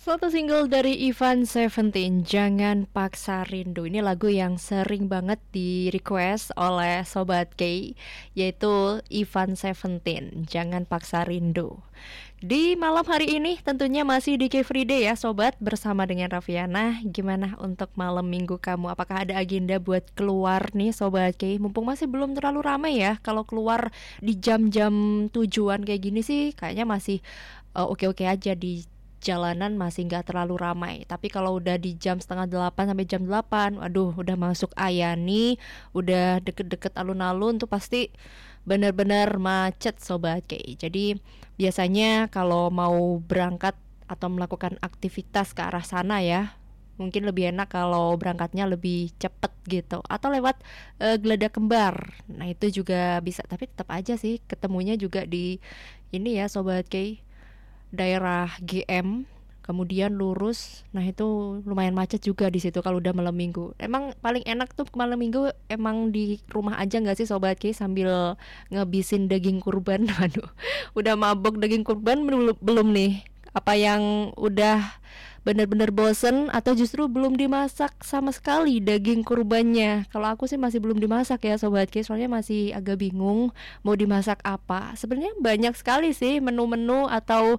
Satu single dari Ivan Seventeen, Jangan Paksa Rindu. Ini lagu yang sering banget di request oleh Sobat K, yaitu Ivan Seventeen, Jangan Paksa Rindu. Di malam hari ini tentunya masih di K Free Day ya Sobat, bersama dengan Raffiana. Gimana untuk malam minggu kamu? Apakah ada agenda buat keluar nih Sobat K? Mumpung masih belum terlalu ramai ya. Kalau keluar di jam-jam tujuan kayak gini sih kayaknya masih oke-oke aja, di jalanan masih nggak terlalu ramai. Tapi kalau udah di jam setengah 8 sampai jam 8, waduh udah masuk Ayani, udah deket-deket alun-alun tuh pasti benar-benar macet Sobat Ki. Jadi biasanya kalau mau berangkat atau melakukan aktivitas ke arah sana ya, mungkin lebih enak kalau berangkatnya lebih cepet gitu, atau lewat Geladak Kembar. Nah itu juga bisa, tapi tetap aja sih ketemunya juga di ini ya Sobat Ki, daerah GM, kemudian lurus. Nah itu lumayan macet juga di situ kalau udah malam minggu. Emang paling enak tuh malam minggu emang di rumah aja nggak sih Sobat Ki, sambil ngabisin daging kurban. Waduh, udah mabok daging kurban belum nih? Apa yang udah bener-bener bosen, atau justru belum dimasak sama sekali daging kurbannya? Kalau aku sih masih belum dimasak ya Sobat Ki, soalnya masih agak bingung mau dimasak apa. Sebenarnya banyak sekali sih menu-menu atau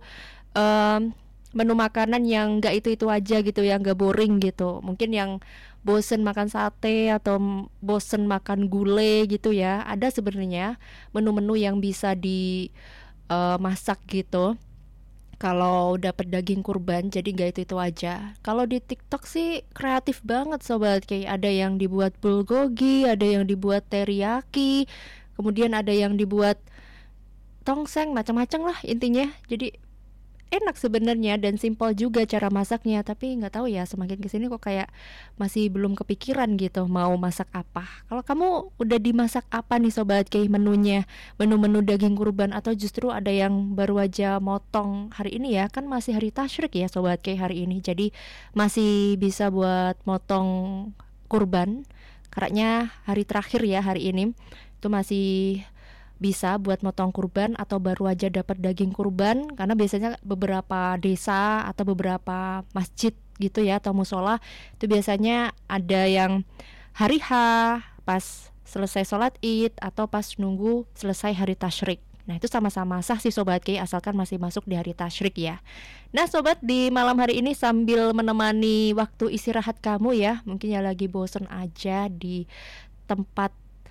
menu makanan yang nggak itu aja gitu, yang nggak boring gitu. Mungkin yang bosen makan sate atau bosen makan gulai gitu ya, ada sebenarnya menu-menu yang bisa dimasak gitu kalau dapat daging kurban, jadi nggak itu aja. Kalau di TikTok sih kreatif banget Sobat, kayak ada yang dibuat bulgogi, ada yang dibuat teriyaki, kemudian ada yang dibuat tongseng, macam-macam lah intinya. Jadi enak sebenarnya dan simpel juga cara masaknya, tapi nggak tahu ya, semakin kesini kok kayak masih belum kepikiran gitu mau masak apa. Kalau kamu udah dimasak apa nih Sobat Ki menunya, menu-menu daging kurban, atau justru ada yang baru aja motong hari ini ya, kan masih hari tasyrik ya Sobat Ki hari ini, jadi masih bisa buat motong kurban. Karena hari terakhir ya hari ini, itu masih bisa buat motong kurban atau baru aja dapat daging kurban. Karena biasanya beberapa desa atau beberapa masjid gitu ya, atau musola, itu biasanya ada yang hari H pas selesai sholat id atau pas nunggu selesai hari tasyrik. Nah itu sama-sama sah sih Sobat Ki, asalkan masih masuk di hari tasyrik ya. Nah Sobat, di malam hari ini sambil menemani waktu istirahat kamu ya, mungkin ya lagi bosen aja di tempat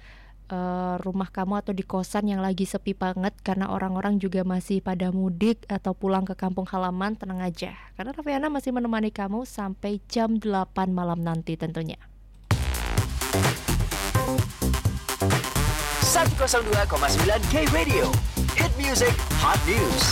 rumah kamu atau di kosan yang lagi sepi banget karena orang-orang juga masih pada mudik atau pulang ke kampung halaman, tenang aja, karena Raffiana masih menemani kamu sampai jam 8 malam nanti tentunya. 102,9 K Radio, Hit Music, Hot News.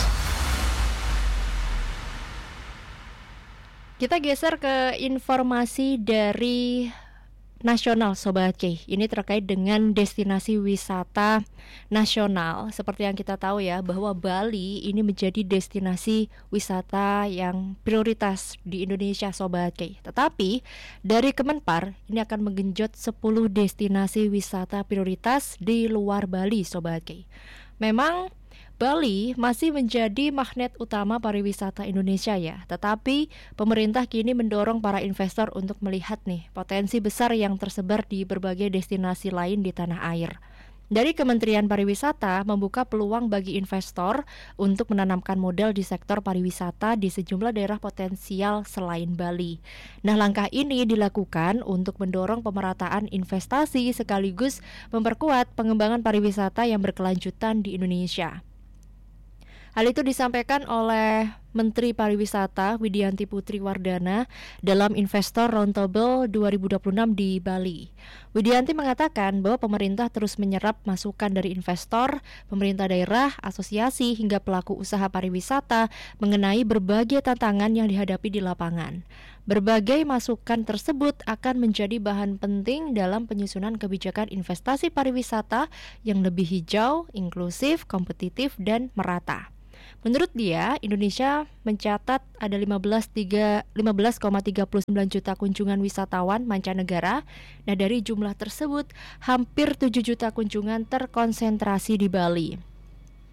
Kita geser ke informasi dari nasional Sobat K. Ini terkait dengan destinasi wisata nasional. Seperti yang kita tahu ya, bahwa Bali ini menjadi destinasi wisata yang prioritas di Indonesia Sobat K. Tetapi dari Kemenpar ini akan menggenjot 10 destinasi wisata prioritas di luar Bali Sobat K. Memang Bali masih menjadi magnet utama pariwisata Indonesia ya, tetapi pemerintah kini mendorong para investor untuk melihat nih potensi besar yang tersebar di berbagai destinasi lain di tanah air. Dari Kementerian Pariwisata membuka peluang bagi investor untuk menanamkan modal di sektor pariwisata di sejumlah daerah potensial selain Bali. Nah, langkah ini dilakukan untuk mendorong pemerataan investasi sekaligus memperkuat pengembangan pariwisata yang berkelanjutan di Indonesia. Hal itu disampaikan oleh Menteri Pariwisata Widianti Putri Wardana dalam Investor Roundtable 2026 di Bali. Widianti mengatakan bahwa pemerintah terus menyerap masukan dari investor, pemerintah daerah, asosiasi hingga pelaku usaha pariwisata mengenai berbagai tantangan yang dihadapi di lapangan. Berbagai masukan tersebut akan menjadi bahan penting dalam penyusunan kebijakan investasi pariwisata yang lebih hijau, inklusif, kompetitif, dan merata. Menurut dia, Indonesia mencatat ada 15,39 juta kunjungan wisatawan mancanegara. Nah, dari jumlah tersebut, hampir 7 juta kunjungan terkonsentrasi di Bali.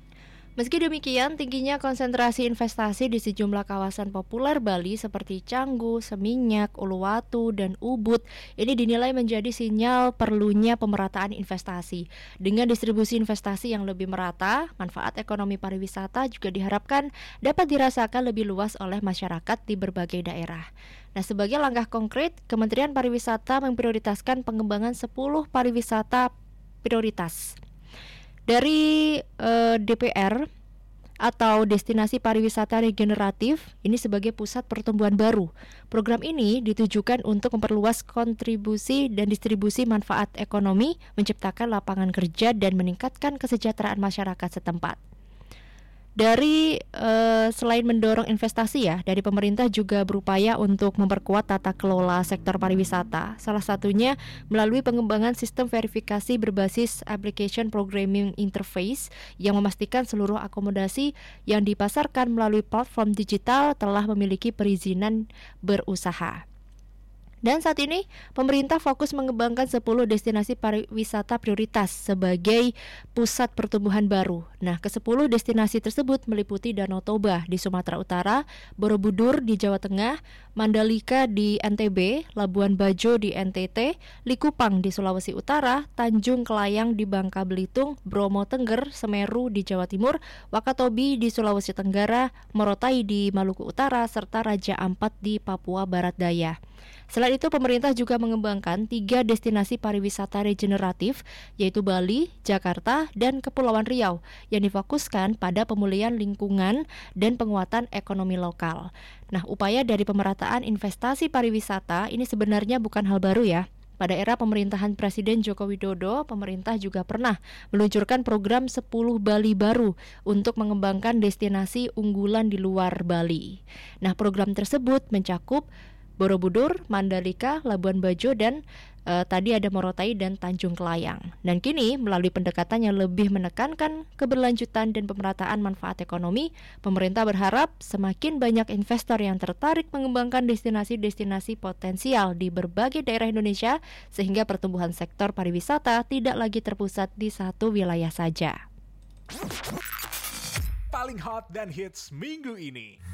Meski demikian, tingginya konsentrasi investasi di sejumlah kawasan populer Bali seperti Canggu, Seminyak, Uluwatu, dan Ubud ini dinilai menjadi sinyal perlunya pemerataan investasi. Dengan distribusi investasi yang lebih merata, manfaat ekonomi pariwisata juga diharapkan dapat dirasakan lebih luas oleh masyarakat di berbagai daerah. Nah, sebagai langkah konkret, Kementerian Pariwisata memprioritaskan pengembangan 10 pariwisata prioritas. Dari DPR atau Destinasi Pariwisata Regeneratif ini sebagai pusat pertumbuhan baru. Program ini ditujukan untuk memperluas kontribusi dan distribusi manfaat ekonomi, menciptakan lapangan kerja dan meningkatkan kesejahteraan masyarakat setempat. Selain mendorong investasi dari pemerintah juga berupaya untuk memperkuat tata kelola sektor pariwisata. Salah satunya melalui pengembangan sistem verifikasi berbasis application programming interface yang memastikan seluruh akomodasi yang dipasarkan melalui platform digital telah memiliki perizinan berusaha. Dan saat ini, pemerintah fokus mengembangkan 10 destinasi pariwisata prioritas sebagai pusat pertumbuhan baru. Nah, ke-10 destinasi tersebut meliputi Danau Toba di Sumatera Utara, Borobudur di Jawa Tengah, Mandalika di NTB, Labuan Bajo di NTT, Likupang di Sulawesi Utara, Tanjung Kelayang di Bangka Belitung, Bromo Tengger, Semeru di Jawa Timur, Wakatobi di Sulawesi Tenggara, Morotai di Maluku Utara, serta Raja Ampat di Papua Barat Daya. Selain itu, pemerintah juga mengembangkan 3 destinasi pariwisata regeneratif, yaitu Bali, Jakarta, dan Kepulauan Riau, yang difokuskan pada pemulihan lingkungan dan penguatan ekonomi lokal. Nah, upaya dari pemerataan investasi pariwisata ini sebenarnya bukan hal baru ya. Pada era pemerintahan Presiden Joko Widodo, pemerintah juga pernah meluncurkan program 10 Bali baru untuk mengembangkan destinasi unggulan di luar Bali. Nah, program tersebut mencakup Borobudur, Mandalika, Labuan Bajo, dan tadi ada Morotai dan Tanjung Kelayang. Dan kini melalui pendekatan yang lebih menekankan keberlanjutan dan pemerataan manfaat ekonomi, pemerintah berharap semakin banyak investor yang tertarik mengembangkan destinasi-destinasi potensial di berbagai daerah Indonesia sehingga pertumbuhan sektor pariwisata tidak lagi terpusat di satu wilayah saja. Paling hot dan hits minggu ini.